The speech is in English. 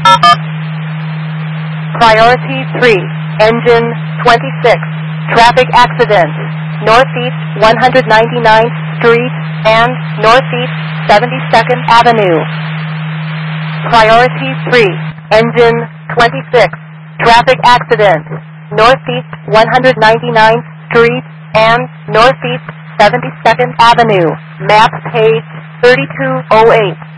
Priority 3, engine 26, traffic accident, northeast 199th Street and northeast 72nd Avenue. Priority 3, engine 26, traffic accident, northeast 199th Street and northeast 72nd Avenue. Map page 3208.